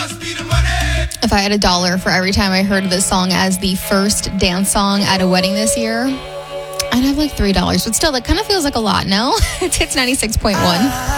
If I had $1 for every time I heard this song as the first dance song at a wedding this year, I'd have like $3. But still, that kind of feels like a lot, no? It's 96.1.